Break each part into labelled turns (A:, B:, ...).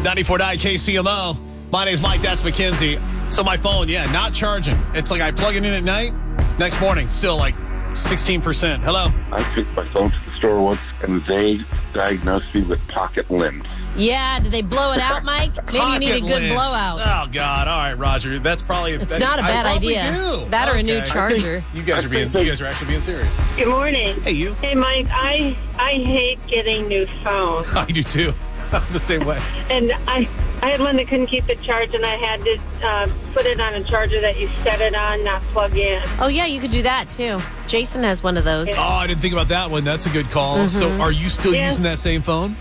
A: 94.9 KCMO. My name's Mike. That's Mackenzie. So my phone, not charging. It's like I plug it in at night. Next morning, still like 16%. Hello?
B: I took my phone to the store once, and they diagnosed me with pocket lens.
C: Yeah, did they blow it out, Mike? Maybe you need a good blowout.
A: Oh, God. All right, Roger. That's probably...
C: It's not a bad idea.
A: Do.
C: That or a new charger.
A: You guys are actually being serious.
D: Good morning.
A: Hey, you.
D: Hey, Mike, I hate getting new phones.
A: I do, too. I'm the same way.
D: And I had one that couldn't keep the charge, and I had to put it on a charger that you set it on, not plug in.
C: Oh, yeah, you could do that, too. Jason has one of those.
D: Yeah.
A: Oh, I didn't think about that one. That's a good call. Mm-hmm. So are you still using that same phone?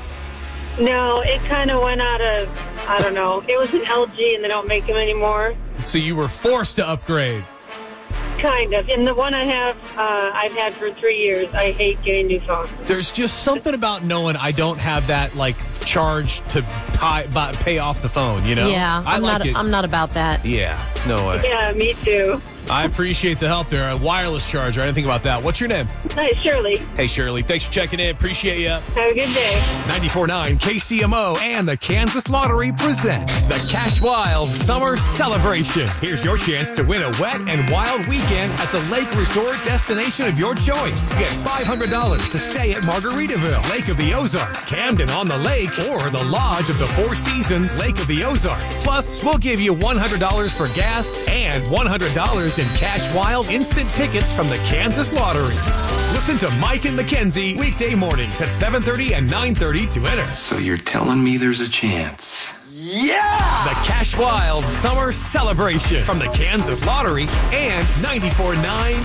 D: No, it kind of went out of, I don't know. It was an LG, and they don't make them anymore.
A: So you were forced to upgrade.
D: Kind of. And the one I have, I've had for 3 years. I hate getting new phones.
A: There's just something about knowing I don't have that, like, charge to pay off the phone, you know?
C: Yeah, I'm not about that.
A: Yeah, no way.
D: Yeah, me too.
A: I appreciate the help there. A wireless charger. I didn't think about that. What's your name?
D: Hi, Shirley.
A: Hey, Shirley. Thanks for checking in. Appreciate you.
D: Have a good day.
E: 94.9 KCMO and the Kansas Lottery present the Cash Wild Summer Celebration. Here's your chance to win a wet and wild weekend at the lake resort destination of your choice. Get $500 to stay at Margaritaville, Lake of the Ozarks, Camden on the Lake, or the Lodge of the Four Seasons, Lake of the Ozarks. Plus, we'll give you $100 for gas and $100 in Cash Wild instant tickets from the Kansas Lottery. Listen to Mike and Mackenzie weekday mornings at 7:30 and 9:30 to enter.
F: So you're telling me there's a chance?
E: Yeah! The Cash Wild Summer Celebration from the Kansas Lottery and 94.9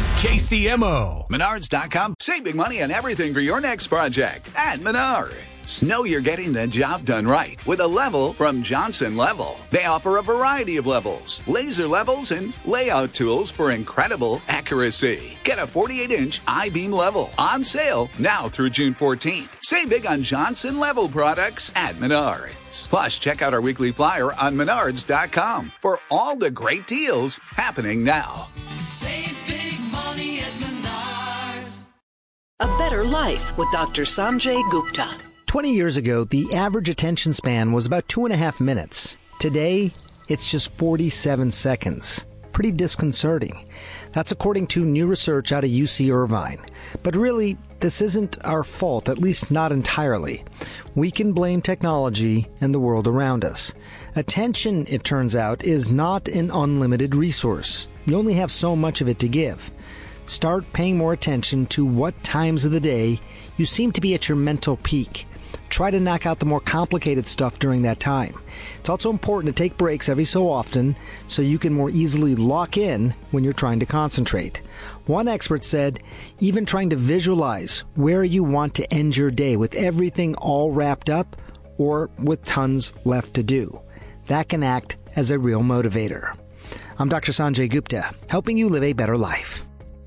E: KCMO.
G: Menards.com. Save big money on everything for your next project at Menards. Know you're getting the job done right with a level from Johnson Level. They offer a variety of levels, laser levels, and layout tools for incredible accuracy. Get a 48-inch I-beam level on sale now through June 14th. Save big on Johnson Level products at Menards. Plus, check out our weekly flyer on Menards.com for all the great deals happening now.
H: Save big money at Menards.
I: A Better Life with Dr. Sanjay Gupta.
J: 20 years ago, the average attention span was about 2.5 minutes. Today, it's just 47 seconds. Pretty disconcerting. That's according to new research out of UC Irvine. But really, this isn't our fault, at least not entirely. We can blame technology and the world around us. Attention, it turns out, is not an unlimited resource. You only have so much of it to give. Start paying more attention to what times of the day you seem to be at your mental peak. Try to knock out the more complicated stuff during that time. It's also important to take breaks every so often so you can more easily lock in when you're trying to concentrate. One expert said, even trying to visualize where you want to end your day with everything all wrapped up or with tons left to do. That can act as a real motivator. I'm Dr. Sanjay Gupta, helping you live a better life.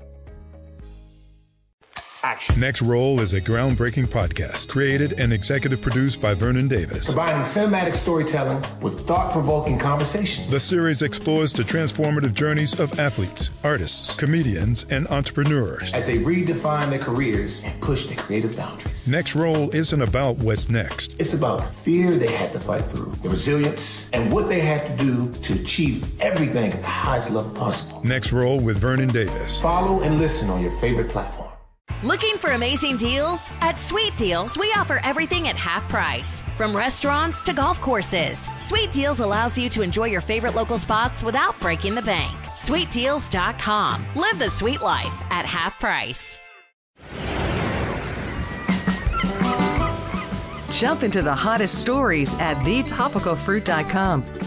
K: Action. Next Roll is a groundbreaking podcast created and executive produced by Vernon Davis.
L: Combining cinematic storytelling with thought-provoking conversations.
K: The series explores the transformative journeys of athletes, artists, comedians, and entrepreneurs
L: as they redefine their careers and push their creative boundaries.
K: Next Roll isn't about what's next.
L: It's about the fear they had to fight through, the resilience, and what they had to do to achieve everything at the highest level possible.
K: Next Roll with Vernon Davis.
L: Follow and listen on your favorite platform.
M: Looking for amazing deals? At Sweet Deals, we offer everything at half price. From restaurants to golf courses, Sweet Deals allows you to enjoy your favorite local spots without breaking the bank. SweetDeals.com. Live the sweet life at half price.
N: Jump into the hottest stories at thetopicalfruit.com.